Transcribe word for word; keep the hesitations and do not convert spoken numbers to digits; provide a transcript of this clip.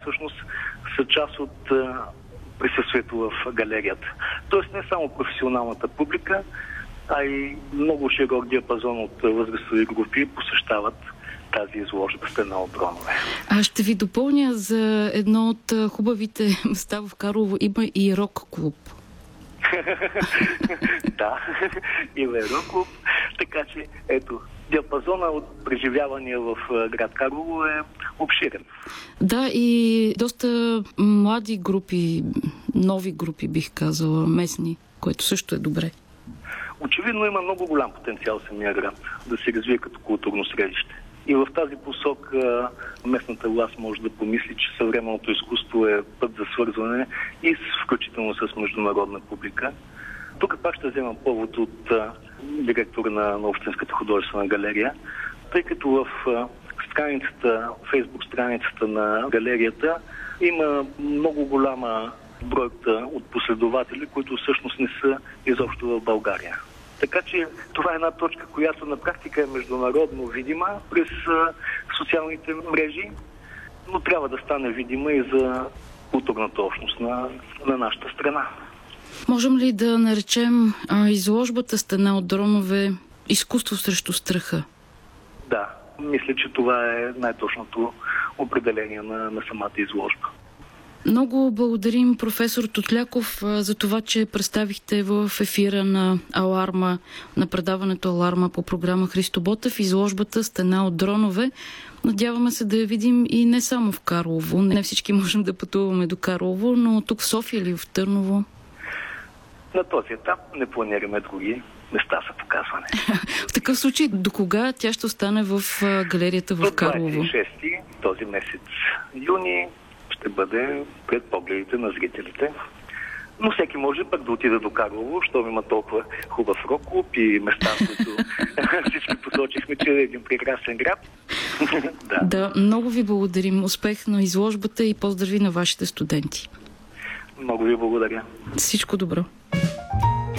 всъщност са част от а, присъствието в галерията. Тоест не само професионалната публика, а и много широк диапазон от възрастови групи посещават тази изложба „Стена от дронове. Аз ще ви допълня за едно от хубавите места в Карлово. Има и рок-клуб. Да, има и рок-клуб. Така че, ето, диапазона от преживявания в град Карлово е обширен. Да, и доста млади групи, нови групи, бих казала, местни, което също е добре. Очевидно има много голям потенциал самия град да се развие като културно средище. И в тази посока местната власт може да помисли, че съвременното изкуство е път за свързване и включително с международна публика. Тук пак ще вземам повод от а, директора на, на Общинската художествена галерия, тъй като в а, страницата, фейсбук страницата на галерията има много голяма бройка от последователи, които всъщност не са изобщо в България. Така че това е една точка, която на практика е международно видима през а, социалните мрежи, но трябва да стане видима и за културната общност на, на нашата страна. Можем ли да наречем а, изложбата „Стена от дронове“ изкуство срещу страха? Да, мисля, че това е най-точното определение на, на самата изложба. Много благодарим, професор Тутляков, за това, че представихте в ефира на Аларма, на предаването Аларма по програма Христо Ботев, изложбата „Стена от дронове“. Надяваме се да я видим и не само в Карлово. Не всички можем да пътуваме до Карлово, но тук в София или в Търново? На този етап не планираме други места за показване. В такъв случай, до кога тя ще остане в галерията в Карлово? До двадесет и шести този месец юни ще бъде пред погледите на зрителите. Но всеки може пък да отиде до Карлово, щом има толкова хубав рок-клуб и места, които всички посочихме, че е един прекрасен град. Да. Да, много ви благодарим. Успех на изложбата и поздрави на вашите студенти. Много ви благодаря. Всичко добро.